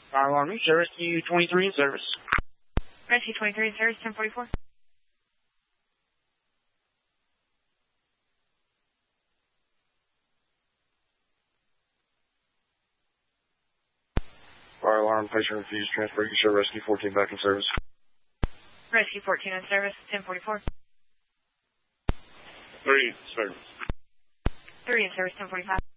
Fire alarm, Rescue 23 in service. Rescue 23 in service, 1044. Fire alarm, patient refused transfer. You show Rescue 14 back in service. Rescue 14 in service, 1044. 3 in service. 3 in service, 1045.